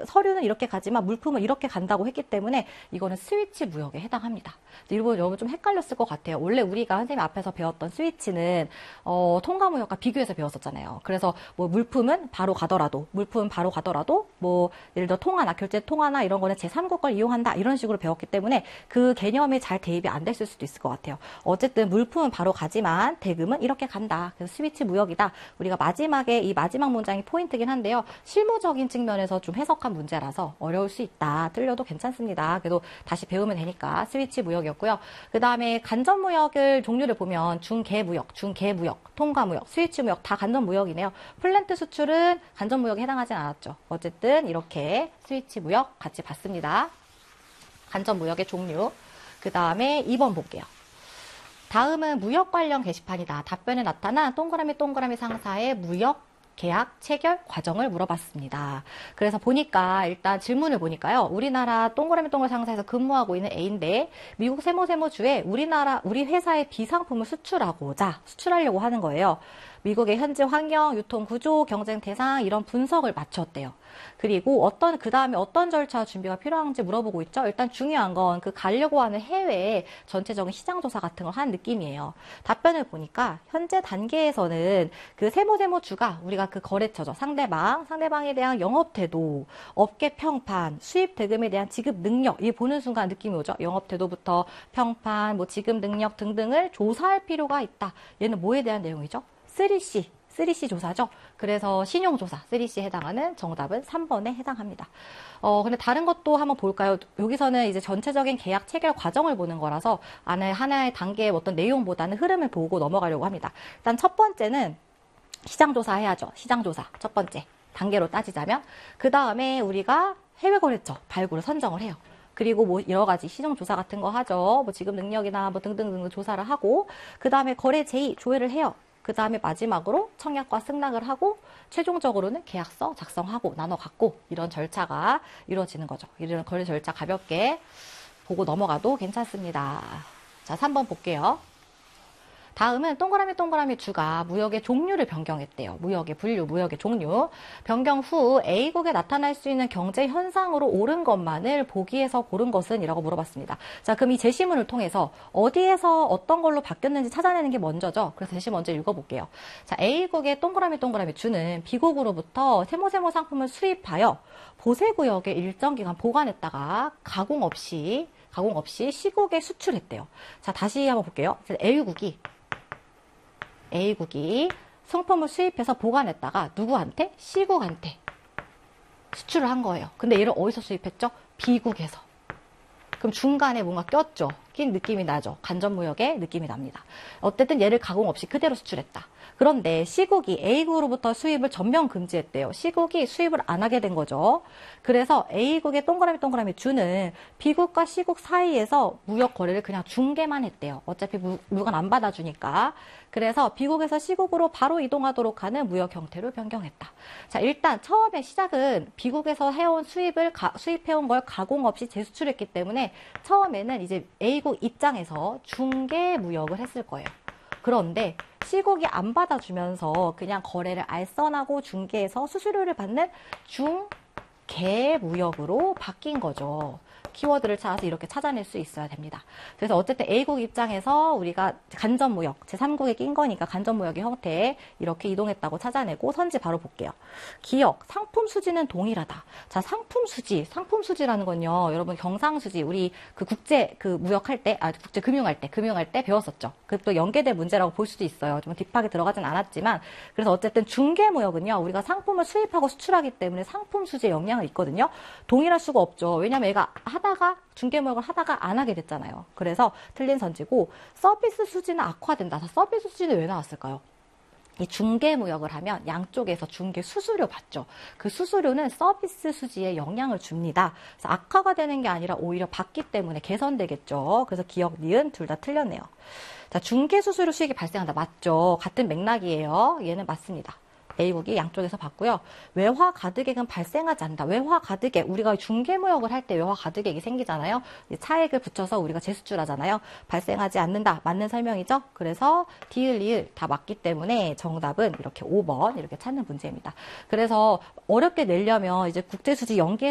서류는 이렇게 가지만 물품은 이렇게 간다고 했기 때문에 이거는 스위치 무역에 해당합니다. 여러분 좀 헷갈렸을 것 같아요. 원래 우리가 선생님 앞에서 배웠던 스위치는 통과무역과 비교해서 배웠었잖아요. 그래서 뭐 물품은 바로 가더라도 뭐 예를 들어 통화나 결제 통화나 이런 거는 제3국 걸 이용한다 이런 식으로 배웠기 때문에 그 개념이 잘 대입이 안 됐을 수도 있을 것 같아요. 어쨌든 물품은 바로 가지만 대금은 이렇게 간다. 그래서 스위치 무역이다. 우리가 마지막에 이 마지막 문장이 포인트긴 한데요. 실무적인 측면에서 좀 해석한 문제라서 어려울 수 있다. 틀려도 괜찮습니다. 그래도 다시 배우면 되니까 스위치 무역이었고요. 그 다음에 간접무역을 종류를 보면 중개무역, 통과무역, 스위치 무역 다 간접무역이네요. 플랜트 수출은 간접무역에 해당하진 않았죠. 어쨌든 이렇게 스위치 무역 같이 봤습니다. 간접무역의 종류. 그 다음에 2번 볼게요. 다음은 무역 관련 게시판이다. 답변에 나타난 동그라미 상사의 무역 계약 체결 과정을 물어봤습니다. 그래서 보니까 일단 질문을 보니까요. 우리나라 동그라미 상사에서 근무하고 있는 A인데 미국 세모주에 우리 회사의 B상품을 수출하려고 하는 거예요. 미국의 현재 환경, 유통 구조, 경쟁 대상 이런 분석을 마쳤대요. 그리고 그 다음에 어떤 절차 준비가 필요한지 물어보고 있죠. 일단 중요한 건 그 가려고 하는 해외의 전체적인 시장 조사 같은 걸 한 느낌이에요. 답변을 보니까 현재 단계에서는 그 세모주가 우리가 그 거래처죠. 상대방에 대한 영업 태도, 업계 평판, 수입 대금에 대한 지급 능력 이 보는 순간 느낌이 오죠. 영업 태도부터 평판, 뭐 지급 능력 등등을 조사할 필요가 있다. 얘는 뭐에 대한 내용이죠? 3C 조사죠. 그래서 신용조사 3C에 해당하는 정답은 3번에 해당합니다. 근데 다른 것도 한번 볼까요? 여기서는 이제 전체적인 계약 체결 과정을 보는 거라서 하나의 단계의 어떤 내용보다는 흐름을 보고 넘어가려고 합니다. 일단 첫 번째는 시장조사 해야죠. 시장조사 첫 번째 단계로 따지자면 그 다음에 우리가 해외 거래처 발굴을 선정을 해요. 그리고 뭐 여러 가지 시정조사 같은 거 하죠. 뭐 지급 능력이나 뭐 등등 조사를 하고 그 다음에 거래 제의 조회를 해요. 그 다음에 마지막으로 청약과 승낙을 하고 최종적으로는 계약서 작성하고 나눠 갖고 이런 절차가 이루어지는 거죠. 이런 거래 절차 가볍게 보고 넘어가도 괜찮습니다. 자, 3번 볼게요. 다음은 동그라미 주가 무역의 종류를 변경했대요. 무역의 분류, 무역의 종류. 변경 후 A국에 나타날 수 있는 경제 현상으로 옳은 것만을 보기에서 고른 것은 이라고 물어봤습니다. 자, 그럼 이 제시문을 통해서 어디에서 어떤 걸로 바뀌었는지 찾아내는 게 먼저죠. 그래서 제시 먼저 읽어볼게요. 자, A국의 동그라미 주는 B국으로부터 세모 상품을 수입하여 보세구역에 일정 기간 보관했다가 가공 없이 C국에 수출했대요. 자, 다시 한번 볼게요. A국이 상품을 수입해서 보관했다가 누구한테? C국한테 수출을 한 거예요. 근데 얘를 어디서 수입했죠? B국에서. 그럼 중간에 뭔가 꼈죠? 낀 느낌이 나죠? 간접무역의 느낌이 납니다. 어쨌든 얘를 가공 없이 그대로 수출했다. 그런데 C국이 A국으로부터 수입을 전면 금지했대요. C국이 수입을 안 하게 된 거죠. 그래서 A국의 동그라미 주는 B국과 C국 사이에서 무역 거래를 그냥 중개만 했대요. 어차피 물건 안 받아주니까. 그래서 B국에서 C국으로 바로 이동하도록 하는 무역 형태로 변경했다. 자, 일단 처음에 시작은 B국에서 해온 수입해온 걸 가공 없이 재수출했기 때문에 처음에는 이제 A국 입장에서 중개 무역을 했을 거예요. 그런데 C국이 안 받아주면서 그냥 거래를 알선하고 중개해서 수수료를 받는 중개무역으로 바뀐 거죠. 키워드를 찾아서 이렇게 찾아낼 수 있어야 됩니다. 그래서 어쨌든 A국 입장에서 우리가 간접무역, 제3국에 낀 거니까 간접무역의 형태에 이렇게 이동했다고 찾아내고 선지 바로 볼게요. 기억, 상품 수지는 동일하다. 자, 상품 수지라는 건요, 여러분 경상수지, 우리 그 국제 무역할 때, 국제 금융할 때 배웠었죠. 그것도 연계된 문제라고 볼 수도 있어요. 좀 딥하게 들어가진 않았지만, 그래서 어쨌든 중개무역은요, 우리가 상품을 수입하고 수출하기 때문에 상품 수지에 영향을 있거든요. 동일할 수가 없죠. 왜냐면 얘가 중개무역을 하다가 안 하게 됐잖아요. 그래서 틀린 선지고 서비스 수지는 악화된다. 서비스 수지는 왜 나왔을까요? 이 중개무역을 하면 양쪽에서 중개 수수료 받죠. 그 수수료는 서비스 수지에 영향을 줍니다. 그래서 악화가 되는 게 아니라 오히려 받기 때문에 개선되겠죠. 그래서 기억, 니은 둘 다 틀렸네요. 자, 중개 수수료 수익이 발생한다. 맞죠. 같은 맥락이에요. 얘는 맞습니다. A국이 양쪽에서 받고요. 외화 가득액은 발생하지 않는다. 외화 가득액, 우리가 중개무역을 할 때 외화 가득액이 생기잖아요. 차액을 붙여서 우리가 재수출하잖아요. 발생하지 않는다. 맞는 설명이죠. 그래서 디을, 리을 다 맞기 때문에 정답은 이렇게 5번 이렇게 찾는 문제입니다. 그래서 어렵게 내려면 이제 국제수지 연계